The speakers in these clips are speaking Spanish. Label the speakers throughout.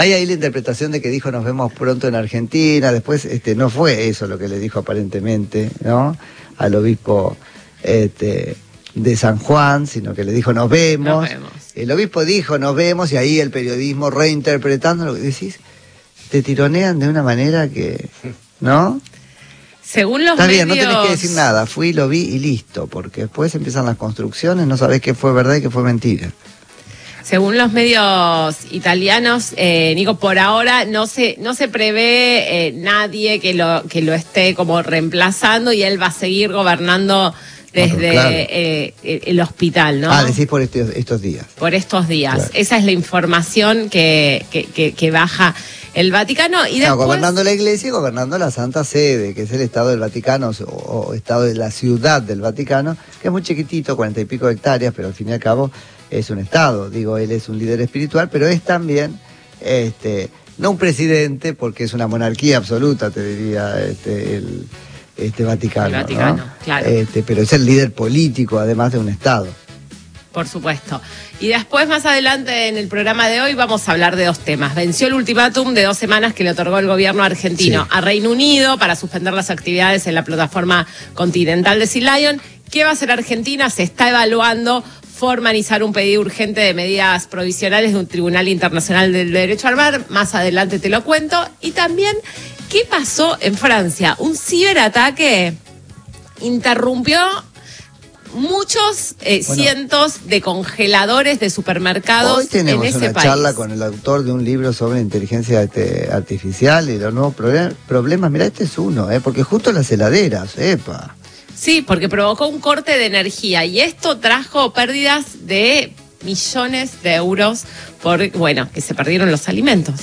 Speaker 1: Hay ahí la interpretación de que dijo nos vemos pronto en Argentina, después no fue eso lo que le dijo aparentemente, ¿no? Al obispo de San Juan, sino que le dijo nos vemos. El obispo dijo nos vemos y ahí el periodismo reinterpretando lo que decís, te tironean de una manera que, ¿no?
Speaker 2: Según los
Speaker 1: Está
Speaker 2: medios...
Speaker 1: bien, no tenés que decir nada, fui, lo vi y listo, porque después empiezan las construcciones, no sabés qué fue verdad y qué fue mentira.
Speaker 2: Según los medios italianos, Nico, por ahora no se prevé nadie que lo esté como reemplazando y él va a seguir gobernando desde el hospital, ¿no?
Speaker 1: Decís por estos días.
Speaker 2: Por estos días.
Speaker 1: Claro.
Speaker 2: Esa es la información que baja el Vaticano. Y después...
Speaker 1: gobernando la Iglesia y gobernando la Santa Sede, que es el Estado del Vaticano, o Estado de la Ciudad del Vaticano, que es muy chiquitito, 40 y pico hectáreas, pero al fin y al cabo es un Estado. Digo, él es un líder espiritual, pero es también, no un presidente, porque es una monarquía absoluta, te diría, Vaticano.
Speaker 2: El Vaticano,
Speaker 1: ¿no?
Speaker 2: Claro.
Speaker 1: Pero es el líder político, además de un Estado.
Speaker 2: Por supuesto. Y después, más adelante en el programa de hoy, vamos a hablar de dos temas. Venció el ultimátum de 2 semanas que le otorgó el gobierno argentino a Reino Unido para suspender las actividades en la plataforma continental de Sea Lion. ¿Qué va a hacer Argentina? Se está evaluando formalizar un pedido urgente de medidas provisionales de un Tribunal Internacional del Derecho al Mar. Más adelante te lo cuento. Y también, ¿qué pasó en Francia? Un ciberataque interrumpió muchos cientos de congeladores de supermercados
Speaker 1: hoy tenemos
Speaker 2: en ese
Speaker 1: una
Speaker 2: país.
Speaker 1: charla con el autor de un libro sobre inteligencia artificial y los nuevos problemas. Mirá, este es uno, porque justo las heladeras, ¡epa!
Speaker 2: Sí, porque provocó un corte de energía y esto trajo pérdidas de millones de euros que se perdieron los alimentos.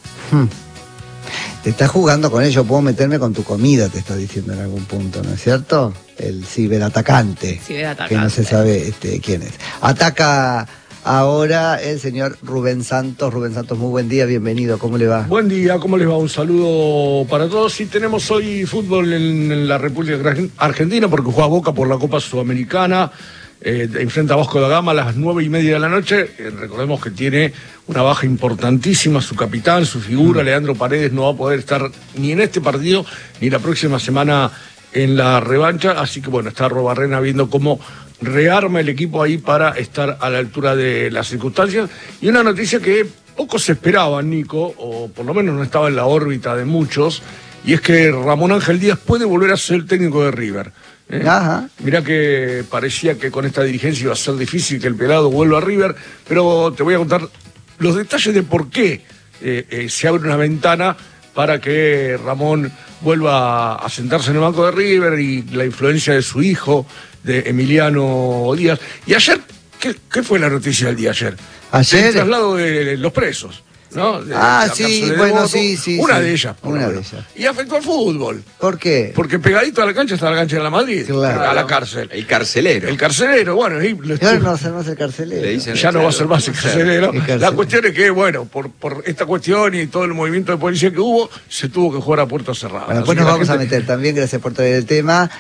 Speaker 1: Te estás jugando con ello, puedo meterme con tu comida, te está diciendo en algún punto, ¿no es cierto? El ciberatacante. Que no se sabe quién es. Ataca ahora el señor Rubén Santos. Rubén Santos, muy buen día, bienvenido, ¿cómo le va?
Speaker 3: Buen día, ¿cómo les va? Un saludo para todos. Sí, tenemos hoy fútbol en la República Argentina porque juega Boca por la Copa Sudamericana. Enfrenta a Vasco da Gama a las 9:30 de la noche. Recordemos que tiene una baja importantísima su capitán, su figura. Leandro Paredes no va a poder estar ni en este partido ni la próxima semana en la revancha. Así que bueno, está Robarrena viendo cómo rearma el equipo ahí para estar a la altura de las circunstancias. Y una noticia que pocos esperaban, Nico, o por lo menos no estaba en la órbita de muchos, y es que Ramón Ángel Díaz puede volver a ser el técnico de River. Mirá que parecía que con esta dirigencia iba a ser difícil que el pelado vuelva a River, pero te voy a contar los detalles de por qué se abre una ventana para que Ramón vuelva a sentarse en el banco de River y la influencia de su hijo, de Emiliano Díaz. Y ayer, ¿qué fue la noticia del día ayer?
Speaker 1: Ayer
Speaker 3: el traslado de los presos, ¿no?
Speaker 1: Sí, bueno, sí.
Speaker 3: Una de ellas.
Speaker 1: Una de ellas.
Speaker 3: Y afectó al fútbol.
Speaker 1: ¿Por qué?
Speaker 3: Porque pegadito a la cancha está la cancha de la Madrid.
Speaker 1: Claro.
Speaker 3: A la cárcel.
Speaker 4: El carcelero.
Speaker 3: El carcelero, bueno.
Speaker 1: Y ahora no va a ser más el carcelero.
Speaker 3: Ya no va a ser más el carcelero. La cuestión es que, bueno, por esta cuestión y todo el movimiento de policía que hubo, se tuvo que jugar a puerta cerrada.
Speaker 1: Bueno, después nos vamos a meter también, gracias por traer el tema,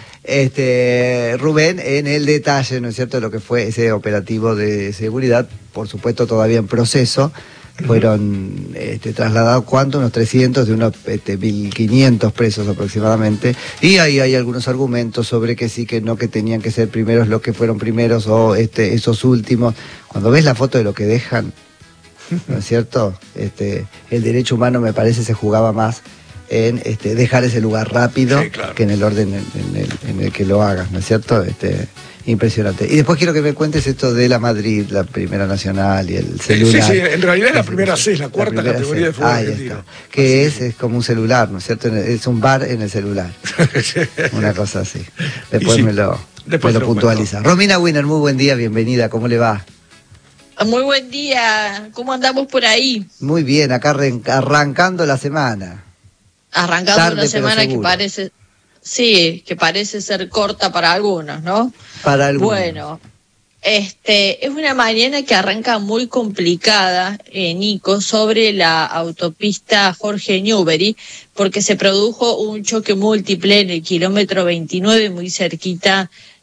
Speaker 1: Rubén, en el detalle, ¿no es cierto?, de lo que fue ese operativo de seguridad, por supuesto todavía en proceso. Fueron trasladados, ¿cuánto? Unos 300 de unos 1.500 presos aproximadamente. Y ahí hay algunos argumentos sobre que sí, que no, que tenían que ser primeros los que fueron primeros o esos últimos. Cuando ves la foto de lo que dejan, ¿no es cierto? El derecho humano, me parece, se jugaba más en dejar ese lugar rápido, sí, claro, que en el orden en el que lo hagas, ¿no es cierto? Impresionante. Y después quiero que me cuentes esto de la Madrid, la Primera Nacional y el celular.
Speaker 3: Sí, en realidad es la primera C, es la cuarta categoría de fútbol argentino.
Speaker 1: Que es como un celular, ¿no es cierto? Es un bar en el celular. Una cosa así. Después me lo puntualiza. Romina Winner, muy buen día, bienvenida, ¿cómo le va?
Speaker 5: Muy buen día, ¿cómo andamos por ahí?
Speaker 1: Muy bien, acá arrancando la semana.
Speaker 5: Arrancando una semana que parece... Sí, que parece ser corta para algunos, ¿no?
Speaker 1: Para algunos.
Speaker 5: Bueno, es una mañana que arranca muy complicada, Nico, sobre la autopista Jorge Newbery, porque se produjo un choque múltiple en el kilómetro 29, muy cerquita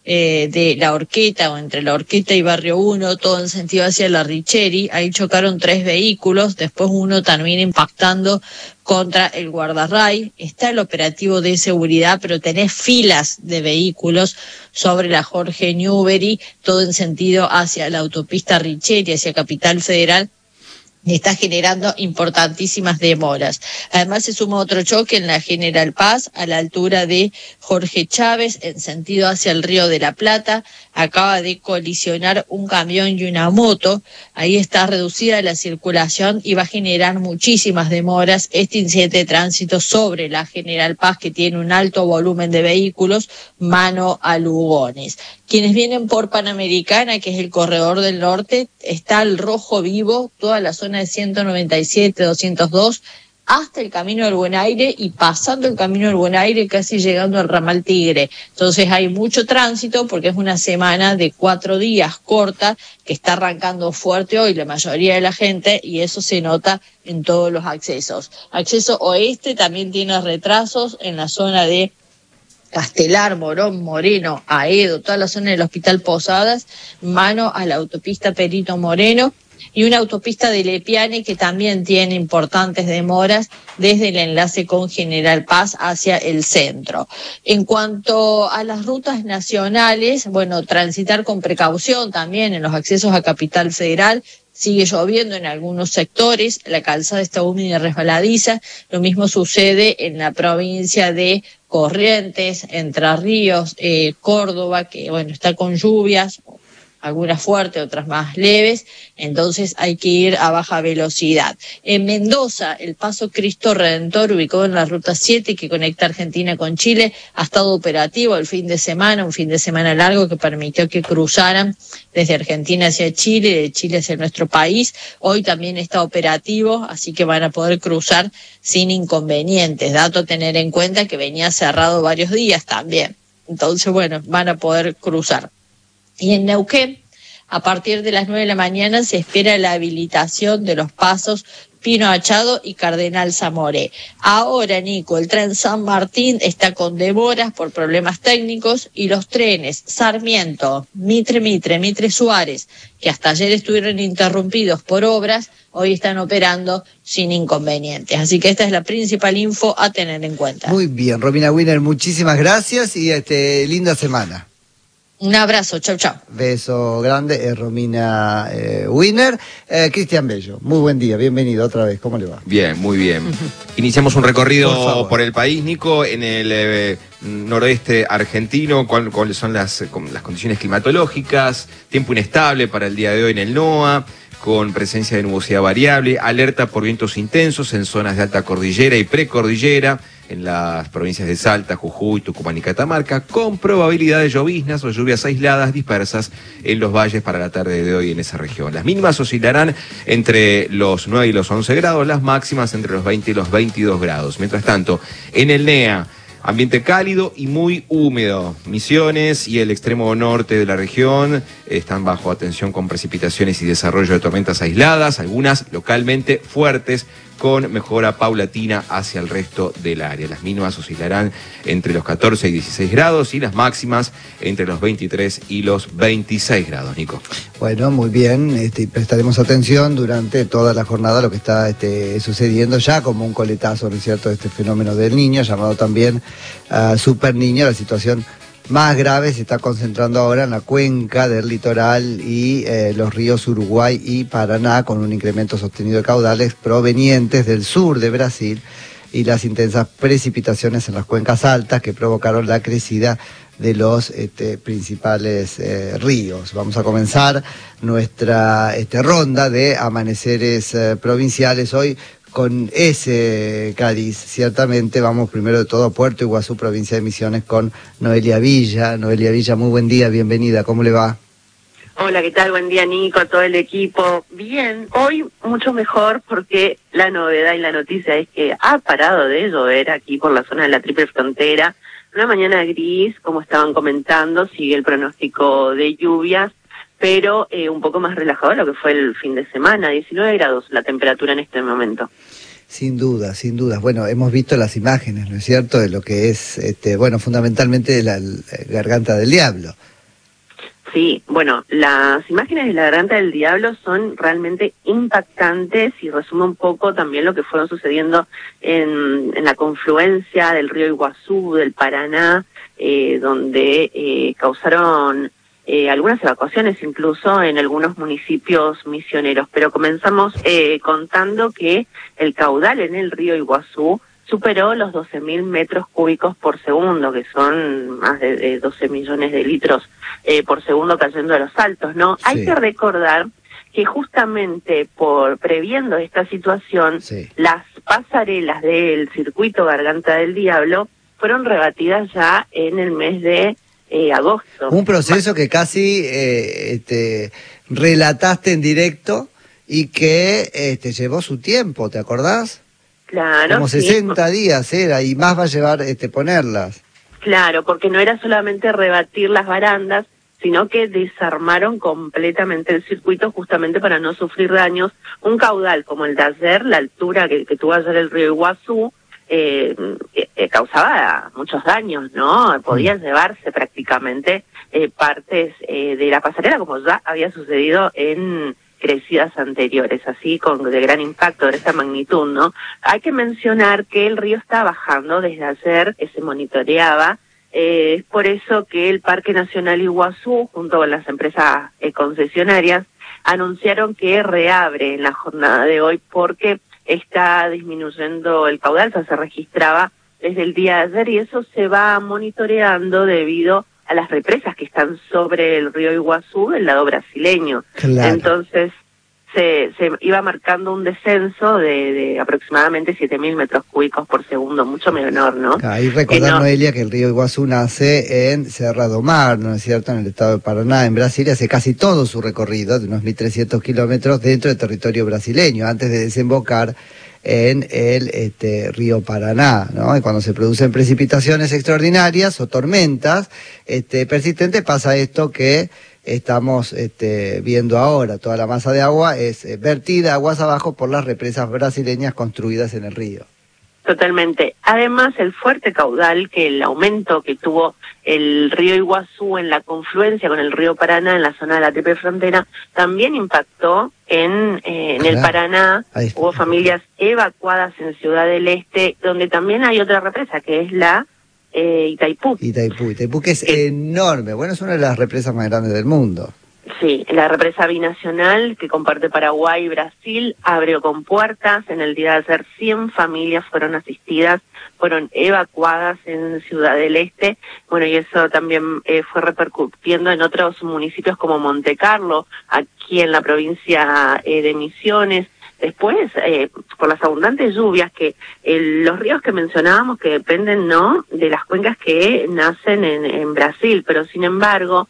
Speaker 5: de La Horqueta o entre La Horqueta y Barrio 1, todo en sentido hacia la Richeri. Ahí chocaron 3 vehículos, después uno termina impactando contra el guardarray. Está el operativo de seguridad, pero tenés filas de vehículos sobre la Jorge Newbery, todo en sentido hacia la autopista Richeri, hacia Capital Federal. Está generando importantísimas demoras. Además se suma otro choque en la General Paz, a la altura de Jorge Chávez, en sentido hacia el Río de la Plata. Acaba de colisionar un camión y una moto. Ahí está reducida la circulación y va a generar muchísimas demoras este incidente de tránsito sobre la General Paz, que tiene un alto volumen de vehículos, mano a Lugones. Quienes vienen por Panamericana, que es el corredor del norte, está el rojo vivo, toda la zona de 197, 202, hasta el Camino del Buen Aire y pasando el Camino del Buen Aire, casi llegando al ramal Tigre. Entonces hay mucho tránsito porque es una semana de 4 días corta que está arrancando fuerte hoy la mayoría de la gente, y eso se nota en todos los accesos. Acceso oeste también tiene retrasos en la zona de Castelar, Morón, Moreno, Aedo, toda la zona del Hospital Posadas, mano a la autopista Perito Moreno, y una autopista de Lepiane que también tiene importantes demoras desde el enlace con General Paz hacia el centro. En cuanto a las rutas nacionales, bueno, transitar con precaución también en los accesos a Capital Federal. Sigue lloviendo en algunos sectores, la calzada está húmeda y resbaladiza. Lo mismo sucede en la provincia de Corrientes, Entre Ríos, Córdoba, que bueno, está con lluvias, algunas fuertes, otras más leves, entonces hay que ir a baja velocidad. En Mendoza, el paso Cristo Redentor, ubicado en la ruta 7 que conecta Argentina con Chile, ha estado operativo el fin de semana, un fin de semana largo que permitió que cruzaran desde Argentina hacia Chile, de Chile hacia nuestro país. Hoy también está operativo, así que van a poder cruzar sin inconvenientes. Dato a tener en cuenta que venía cerrado varios días también. Entonces, bueno, van a poder cruzar. Y en Neuquén, a partir de las 9 de la mañana, se espera la habilitación de los pasos Pino Achado y Cardenal Zamoré. Ahora, Nico, el tren San Martín está con demoras por problemas técnicos, y los trenes Sarmiento, Mitre Suárez, que hasta ayer estuvieron interrumpidos por obras, hoy están operando sin inconvenientes. Así que esta es la principal info a tener en cuenta.
Speaker 1: Muy bien, Romina Wiener, muchísimas gracias y linda semana.
Speaker 5: Un abrazo, chau, chau.
Speaker 1: Beso grande, Romina Wiener. Cristian Bello, muy buen día, bienvenido otra vez, ¿cómo le va?
Speaker 4: Bien, muy bien. Iniciamos un recorrido por el país, Nico, en el noroeste argentino. ¿Cuáles son las condiciones climatológicas? Tiempo inestable para el día de hoy en el NOA, con presencia de nubosidad variable, alerta por vientos intensos en zonas de alta cordillera y precordillera, en las provincias de Salta, Jujuy, Tucumán y Catamarca, con probabilidad de lloviznas o lluvias aisladas dispersas en los valles para la tarde de hoy en esa región. Las mínimas oscilarán entre los 9 y los 11 grados, las máximas entre los 20 y los 22 grados. Mientras tanto, en el NEA, ambiente cálido y muy húmedo. Misiones y el extremo norte de la región están bajo atención con precipitaciones y desarrollo de tormentas aisladas, algunas localmente fuertes, con mejora paulatina hacia el resto del área. Las mínimas oscilarán entre los 14 y 16 grados y las máximas entre los 23 y los 26 grados, Nico.
Speaker 1: Bueno, muy bien, prestaremos atención durante toda la jornada a lo que está sucediendo ya como un coletazo, ¿no es cierto?, este fenómeno del Niño, llamado también Super Niño. La situación más grave se está concentrando ahora en la cuenca del litoral y los ríos Uruguay y Paraná, con un incremento sostenido de caudales provenientes del sur de Brasil y las intensas precipitaciones en las cuencas altas que provocaron la crecida de los principales ríos. Vamos a comenzar nuestra ronda de amaneceres provinciales hoy con ese Cádiz. Ciertamente vamos primero de todo a Puerto Iguazú, provincia de Misiones, con Noelia Villa. Noelia Villa, muy buen día, bienvenida, ¿cómo le va?
Speaker 6: Hola, ¿qué tal? Buen día, Nico, todo el equipo. Bien, hoy mucho mejor porque la novedad y la noticia es que ha parado de llover aquí por la zona de la Triple Frontera. Una mañana gris, como estaban comentando, sigue el pronóstico de lluvias, pero un poco más relajado de lo que fue el fin de semana, 19 grados la temperatura en este momento.
Speaker 1: Sin duda, sin duda. Bueno, hemos visto las imágenes, ¿no es cierto?, de lo que es, fundamentalmente la garganta del diablo.
Speaker 6: Sí, bueno, las imágenes de la Garganta del Diablo son realmente impactantes y resume un poco también lo que fueron sucediendo en la confluencia del río Iguazú, del Paraná, donde causaron algunas evacuaciones incluso en algunos municipios misioneros. Pero comenzamos contando que el caudal en el río Iguazú superó los 12.000 metros cúbicos por segundo, que son más de 12 millones de litros por segundo cayendo de los altos, ¿no? Sí. Hay que recordar que justamente previendo esta situación, sí, las pasarelas del circuito Garganta del Diablo fueron rebatidas ya en el mes de agosto.
Speaker 1: Un proceso que casi relataste en directo y que llevó su tiempo, ¿te acordás?
Speaker 6: Claro.
Speaker 1: Como 60 días era, y más va a llevar ponerlas.
Speaker 6: Claro, porque no era solamente rebatir las barandas, sino que desarmaron completamente el circuito justamente para no sufrir daños. Un caudal como el de ayer, la altura que tuvo ayer el río Iguazú, causaba muchos daños, ¿no? Podían llevarse prácticamente partes de la pasarela, como ya había sucedido en crecidas anteriores, así de gran impacto de esta magnitud, ¿no? Hay que mencionar que el río está bajando desde ayer, se monitoreaba, es por eso que el Parque Nacional Iguazú, junto con las empresas concesionarias, anunciaron que reabre en la jornada de hoy porque está disminuyendo el caudal, ya se registraba desde el día de ayer y eso se va monitoreando debido a las represas que están sobre el río Iguazú del lado brasileño. Claro. Entonces se iba marcando un descenso de aproximadamente 7.000 metros cúbicos por segundo, mucho menor, ¿no?
Speaker 1: Ahí recordar, Noelia, que el río Iguazú nace en Serra do Mar, ¿no es cierto?, en el estado de Paraná, en Brasil, hace casi todo su recorrido, de unos 1.300 kilómetros dentro del territorio brasileño, antes de desembocar en el río Paraná, ¿no? Y cuando se producen precipitaciones extraordinarias o tormentas persistentes, pasa esto que estamos viendo ahora. Toda la masa de agua es vertida aguas abajo por las represas brasileñas construidas en el río.
Speaker 6: Totalmente. Además, el fuerte caudal, el aumento que tuvo el río Iguazú en la confluencia con el río Paraná en la zona de la Triple Frontera, también impactó en el Paraná. Hubo familias evacuadas en Ciudad del Este, donde también hay otra represa, que es la Itaipú.
Speaker 1: Itaipú, que es enorme. Bueno, es una de las represas más grandes del mundo.
Speaker 6: Sí, la represa binacional que comparte Paraguay y Brasil abrió con puertas. En el día de ayer 100 familias fueron asistidas, fueron evacuadas en Ciudad del Este. Bueno, y eso también fue repercutiendo en otros municipios como Montecarlo, aquí en la provincia de Misiones. Después, por las abundantes lluvias, que los ríos que mencionábamos que dependen, ¿no?, de las cuencas que nacen en Brasil, pero sin embargo,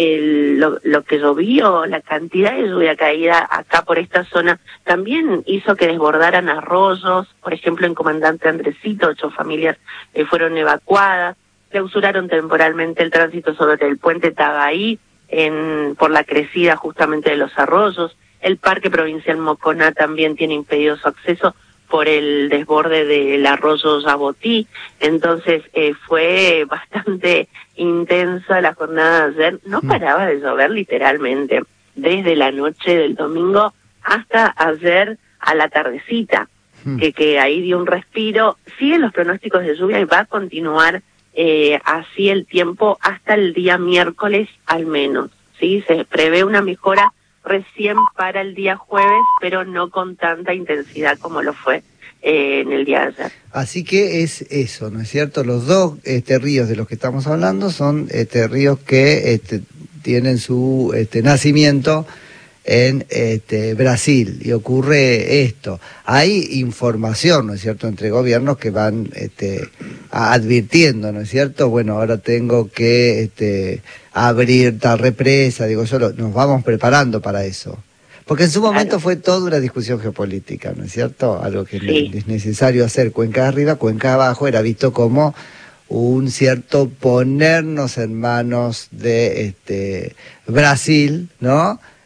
Speaker 6: lo que llovió, la cantidad de lluvia caída acá por esta zona, también hizo que desbordaran arroyos. Por ejemplo, en Comandante Andresito, 8 familias fueron evacuadas, clausuraron temporalmente el tránsito sobre el puente Tagaí por la crecida justamente de los arroyos. El Parque Provincial Moconá también tiene impedido su acceso por el desborde del arroyo Yabotí. Entonces fue bastante intensa la jornada de ayer. No paraba de llover literalmente, desde la noche del domingo hasta ayer a la tardecita, que ahí dio un respiro. Siguen los pronósticos de lluvia y va a continuar así el tiempo hasta el día miércoles al menos, ¿sí? Se prevé una mejora recién para el día jueves, pero no con tanta intensidad como lo fue en el día de ayer.
Speaker 1: Así que es eso, ¿no es cierto? Los dos ríos de los que estamos hablando son ríos que tienen su nacimiento en Brasil, y ocurre esto. Hay información, ¿no es cierto?, entre gobiernos que van advirtiendo, ¿no es cierto? Bueno, ahora tengo que abrir tal represa, nos vamos preparando para eso. Porque en su momento fue toda una discusión geopolítica, ¿no es cierto? Algo que es necesario hacer. Cuenca de arriba, cuenca de abajo, era visto como un cierto ponernos en manos de Brasil, ¿no?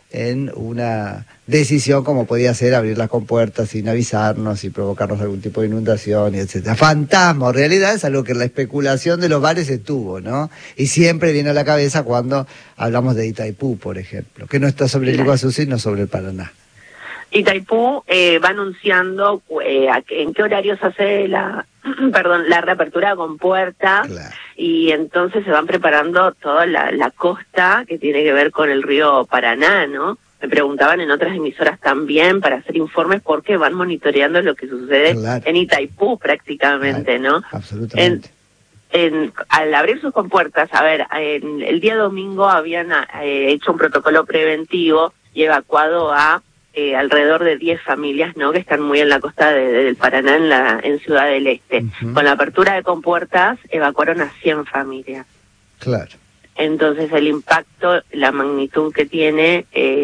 Speaker 1: en una decisión como podía ser abrir las compuertas sin avisarnos y provocarnos algún tipo de inundación, y etcétera. Fantasma, en realidad es algo que en la especulación de los bares estuvo, ¿no? Y siempre viene a la cabeza cuando hablamos de Itaipú, por ejemplo, que no está sobre el Iguazú, sino sobre el Paraná.
Speaker 6: Itaipú va anunciando en qué horarios hace la reapertura con puerta,
Speaker 1: Claro.
Speaker 6: Y entonces se van preparando toda la costa que tiene que ver con el río Paraná, ¿no? Me preguntaban en otras emisoras también para hacer informes porque van monitoreando lo que sucede
Speaker 1: Claro.
Speaker 6: en Itaipú prácticamente,
Speaker 1: Claro,
Speaker 6: ¿no?
Speaker 1: absolutamente.
Speaker 6: Al abrir sus compuertas, el día domingo habían hecho un protocolo preventivo y evacuado a alrededor de 10 familias, ¿no? Que están muy en la costa del Paraná, en Ciudad del Este.
Speaker 1: Ujú.
Speaker 6: Con la apertura de compuertas evacuaron a 100 familias.
Speaker 1: Claro.
Speaker 6: Entonces el impacto, la magnitud que tienen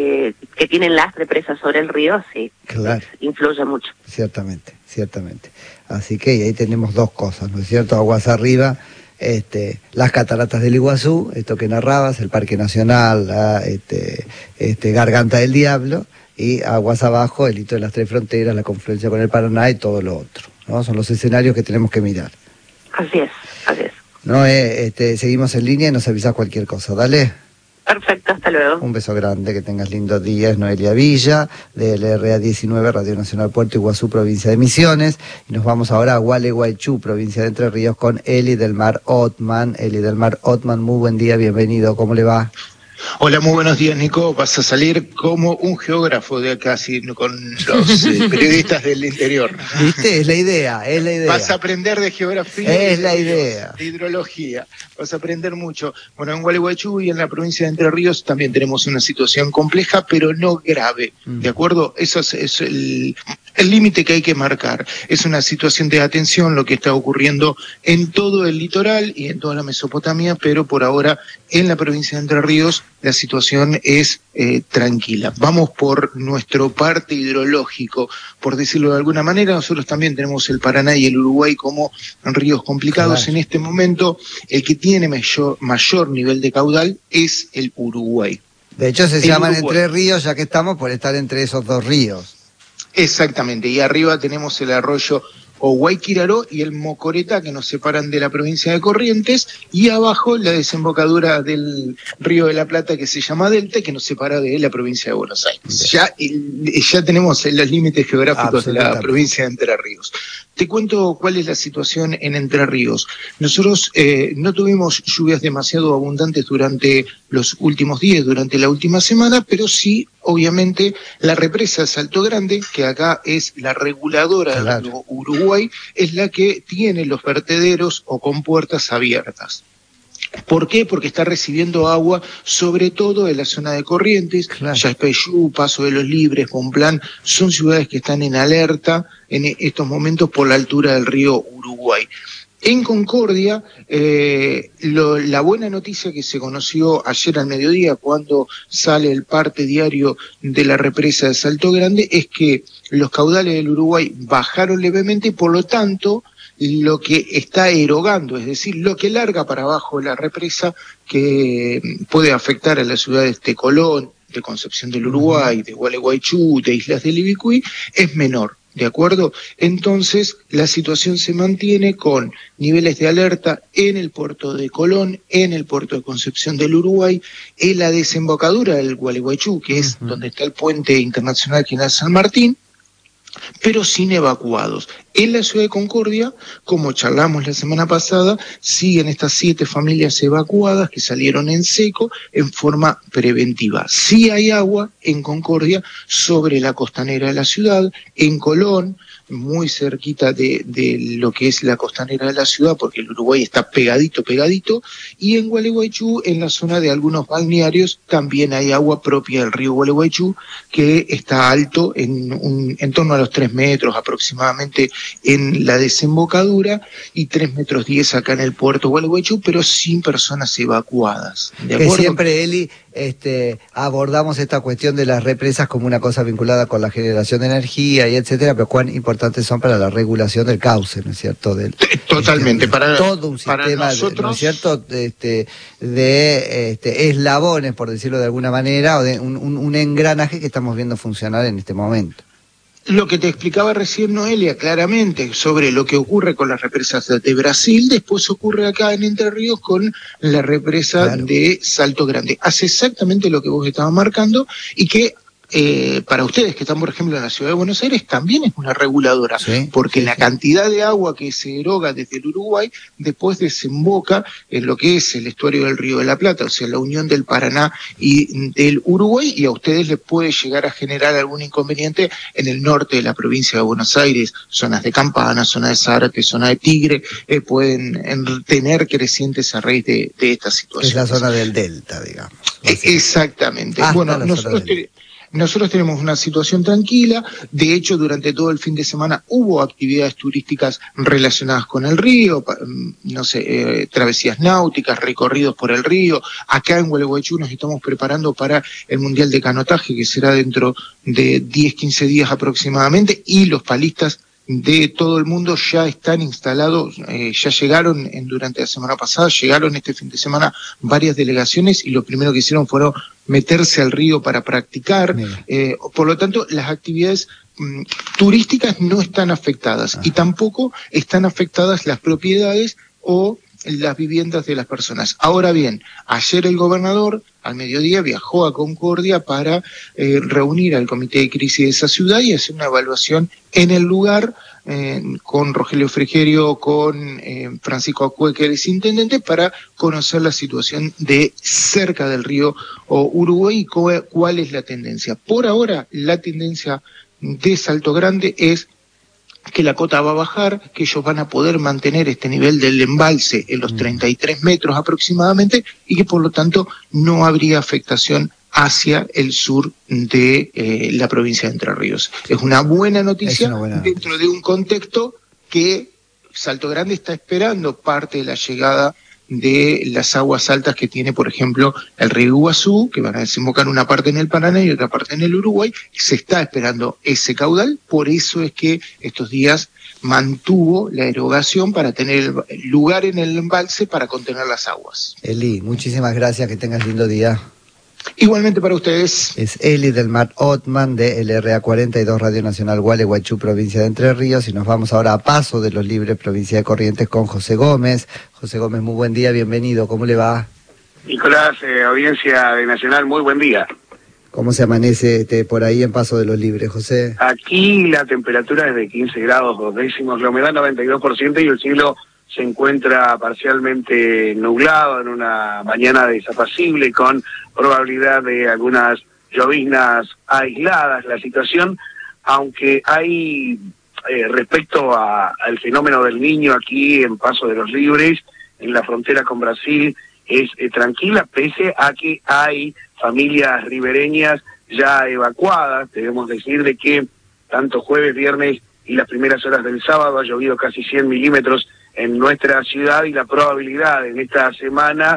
Speaker 6: las represas sobre el río, sí,
Speaker 1: Claro.
Speaker 6: influye mucho.
Speaker 1: Ciertamente, ciertamente. Así que ahí tenemos dos cosas, ¿no es cierto? Aguas arriba, las cataratas del Iguazú, esto que narrabas, el Parque Nacional, Garganta del Diablo, y aguas abajo, el hito de las Tres Fronteras, la confluencia con el Paraná y todo lo otro, ¿no? Son los escenarios que tenemos que mirar.
Speaker 6: Así es, así es.
Speaker 1: No, seguimos en línea y nos avisas cualquier cosa, dale.
Speaker 6: Perfecto, hasta luego.
Speaker 1: Un beso grande, que tengas lindos días. Noelia Villa, del RA19, Radio Nacional Puerto Iguazú, provincia de Misiones. Y nos vamos ahora a Gualeguaychú, provincia de Entre Ríos, con Eli del Mar Ottman. Eli del Mar Ottman, muy buen día, bienvenido, ¿cómo le va?
Speaker 7: Hola, muy buenos días, Nico. Vas a salir como un geógrafo de acá, con los periodistas del interior.
Speaker 1: ¿Viste? Es la idea, es la idea.
Speaker 7: Vas a aprender de geografía.
Speaker 1: Es la idea.
Speaker 7: De hidrología. Vas a aprender mucho. Bueno, en Gualeguaychú y en la provincia de Entre Ríos también tenemos una situación compleja, pero no grave. ¿De acuerdo? Eso es el límite que hay que marcar. Es una situación de atención lo que está ocurriendo en todo el litoral y en toda la Mesopotamia, pero por ahora en la provincia de Entre Ríos la situación es tranquila. Vamos por nuestro parte hidrológico, por decirlo de alguna manera. Nosotros también tenemos el Paraná y el Uruguay como ríos complicados.
Speaker 1: Claro.
Speaker 7: En este momento, el que tiene mayor nivel de caudal es el Uruguay.
Speaker 1: De hecho, se
Speaker 7: El
Speaker 1: llaman
Speaker 7: Uruguay.
Speaker 1: Entre Ríos, ya que estamos por estar entre esos dos ríos.
Speaker 7: Exactamente, y arriba tenemos el arroyo Guayquiraró y el Mocoretá, que nos separan de la provincia de Corrientes, y abajo la desembocadura del Río de la Plata, que se llama Delta, que nos separa de la provincia de Buenos Aires. Ya tenemos los límites geográficos de la provincia de Entre Ríos. Te cuento cuál es la situación en Entre Ríos. Nosotros no tuvimos lluvias demasiado abundantes durante los últimos días, durante la última semana, pero sí, obviamente, la represa de Salto Grande, que acá es la reguladora del río Uruguay, es la que tiene los vertederos o compuertas abiertas. ¿Por qué? Porque está recibiendo agua, sobre todo en la zona de Corrientes, Yaspeyú, Paso de los Libres, Bonplan, son ciudades que están en alerta en estos momentos por la altura del río Uruguay. En Concordia, la buena noticia que se conoció ayer al mediodía cuando sale el parte diario de la represa de Salto Grande es que los caudales del Uruguay bajaron levemente y por lo tanto lo que está erogando, es decir, lo que larga para abajo la represa que puede afectar a las ciudades de Colón, de Concepción del Uruguay, de Gualeguaychú, de Islas del Ibicuí, es menor. ¿De acuerdo? Entonces, la situación se mantiene con niveles de alerta en el puerto de Colón, en el puerto de Concepción del Uruguay, en la desembocadura del Gualeguaychú, que es donde está el puente internacional General San Martín, pero sin evacuados. En la ciudad de Concordia, como charlamos la semana pasada, siguen estas 7 familias evacuadas que salieron en seco en forma preventiva. Sí hay agua en Concordia sobre la costanera de la ciudad, en Colón, muy cerquita de lo que es la costanera de la ciudad, porque el Uruguay está pegadito, y en Gualeguaychú, en la zona de algunos balnearios, también hay agua propia del río Gualeguaychú, que está alto, en torno a los 3 metros aproximadamente en la desembocadura, y 3,10 metros acá en el puerto Gualeguaychú, pero sin personas evacuadas. ¿De acuerdo?
Speaker 1: Que siempre, Eli, abordamos esta cuestión de las represas como una cosa vinculada con la generación de energía y etcétera, pero cuán importantes son para la regulación del cauce, ¿no es cierto?
Speaker 7: Totalmente, para
Speaker 1: todo un sistema,
Speaker 7: nosotros,
Speaker 1: ¿no es cierto?, de eslabones, por decirlo de alguna manera, o de un engranaje que estamos viendo funcionar en este momento.
Speaker 7: Lo que te explicaba recién Noelia claramente sobre lo que ocurre con las represas de Brasil, después ocurre acá en Entre Ríos con la represa de Salto Grande. Hace exactamente lo que vos estabas marcando y que para ustedes que están, por ejemplo, en la ciudad de Buenos Aires, también es una reguladora, porque la cantidad de agua que se eroga desde el Uruguay después desemboca en lo que es el estuario del Río de la Plata, o sea, la unión del Paraná y del Uruguay, y a ustedes les puede llegar a generar algún inconveniente en el norte de la provincia de Buenos Aires, zonas de Campana, zona de Zárate, zona de Tigre, pueden tener crecientes a raíz de esta situación.
Speaker 1: Es la zona del delta, digamos.
Speaker 7: Exactamente. Bueno, nosotros tenemos una situación tranquila. De hecho, durante todo el fin de semana hubo actividades turísticas relacionadas con el río, travesías náuticas, recorridos por el río. Acá en Gualeguaychú nos estamos preparando para el Mundial de Canotaje, que será dentro de 10-15 días aproximadamente, y los palistas de todo el mundo ya están instalados, ya llegaron durante la semana pasada, llegaron este fin de semana varias delegaciones y lo primero que hicieron fueron meterse al río para practicar. Por lo tanto, las actividades turísticas no están afectadas y tampoco están afectadas las propiedades o las viviendas de las personas. Ahora bien, ayer el gobernador al mediodía viajó a Concordia para reunir al comité de crisis de esa ciudad y hacer una evaluación en el lugar con Rogelio Frigerio, con Francisco Acue, que es intendente, para conocer la situación de cerca del río Uruguay y cuál es la tendencia. Por ahora, la tendencia de Salto Grande es que la cota va a bajar, que ellos van a poder mantener este nivel del embalse en los 33 metros aproximadamente y que por lo tanto no habría afectación hacia el sur de la provincia de Entre Ríos. Es una buena noticia dentro de un contexto que Salto Grande está esperando parte de la llegada de las aguas altas que tiene, por ejemplo, el río Iguazú, que van a desembocar una parte en el Paraná y otra parte en el Uruguay. Se está esperando ese caudal, por eso es que estos días mantuvo la erogación para tener lugar en el embalse para contener las aguas.
Speaker 1: Eli, muchísimas gracias, que tengas lindo día.
Speaker 7: Igualmente para ustedes.
Speaker 1: Es Eli del Mar Ottman de LRA 42 Radio Nacional Gualeguaychú, provincia de Entre Ríos, y nos vamos ahora a Paso de los Libres, provincia de Corrientes, con José Gómez. José Gómez, muy buen día, bienvenido, ¿cómo le va?
Speaker 8: Nicolás, audiencia de Nacional, muy buen día.
Speaker 1: ¿Cómo se amanece por ahí en Paso de los Libres, José?
Speaker 8: Aquí la temperatura es de 15 grados 2 décimos, la humedad 92% y el cielo se encuentra parcialmente nublado en una mañana desapacible con probabilidad de algunas lloviznas aisladas. La situación, aunque hay respecto al fenómeno del Niño aquí en Paso de los Libres, en la frontera con Brasil, es tranquila, pese a que hay familias ribereñas ya evacuadas. Debemos decir de que tanto jueves, viernes y las primeras horas del sábado ha llovido casi 100 milímetros en nuestra ciudad y la probabilidad en esta semana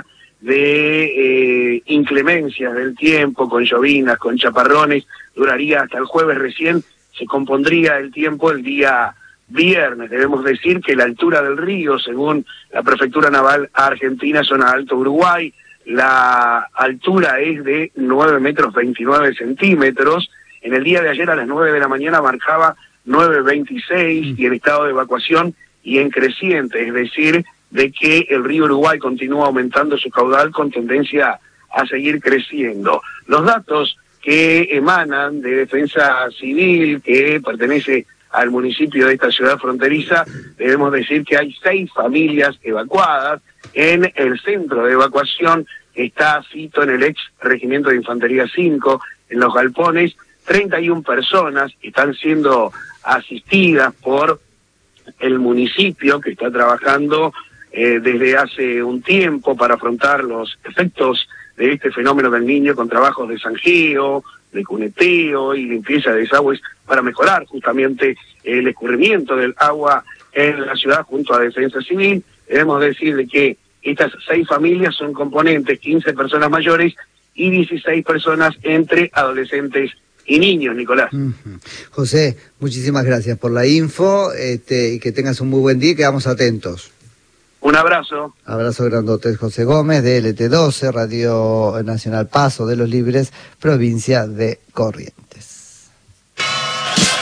Speaker 8: de inclemencias del tiempo, con llovinas, con chaparrones, duraría hasta el jueves. Recién se compondría el tiempo el día viernes. Debemos decir que la altura del río, según la Prefectura Naval Argentina, zona Alto Uruguay, la altura es de 9 metros 29 centímetros. En el día de ayer a las 9 de la mañana marcaba 9,26 y en estado de evacuación y en creciente, es decir, de que el río Uruguay continúa aumentando su caudal con tendencia a seguir creciendo. Los datos que emanan de Defensa Civil, que pertenece al municipio de esta ciudad fronteriza, debemos decir que hay 6 familias evacuadas. En el centro de evacuación está Fito, en el ex Regimiento de Infantería 5, en Los Galpones. 31 personas están siendo asistidas por el municipio, que está trabajando desde hace un tiempo para afrontar los efectos de este fenómeno del Niño con trabajos de zanjeo, de cuneteo y limpieza de desagües para mejorar justamente el escurrimiento del agua en la ciudad junto a Defensa Civil. Debemos decir de que estas 6 familias son componentes, 15 personas mayores y 16 personas entre adolescentes y niños, Nicolás.
Speaker 1: José, muchísimas gracias por la info, y que tengas un muy buen día y quedamos atentos.
Speaker 8: Un abrazo.
Speaker 1: Abrazo grandote, José Gómez, de LT12, Radio Nacional Paso de los Libres, provincia de Corrientes.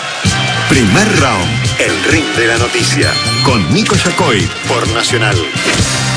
Speaker 9: Primer round, el ring de la noticia, con Nico Yacoy, por Nacional.